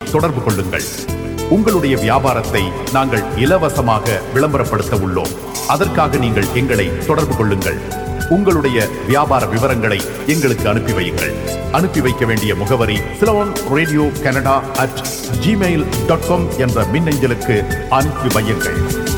தொடர்பு கொள்ளுங்கள். உங்களுடைய வியாபாரத்தை நாங்கள் இலவசமாக விளம்பரப்படுத்த உள்ளோம். அதற்காக நீங்கள் எங்களை தொடர்பு கொள்ளுங்கள். உங்களுடைய வியாபார விவரங்களை எங்களுக்கு அனுப்பி வையுங்கள். அனுப்பி வைக்க வேண்டிய முகவரி ceylonradiocanada@gmail.com என்ற மின்னஞ்சலுக்கு அனுப்பி வையுங்கள்.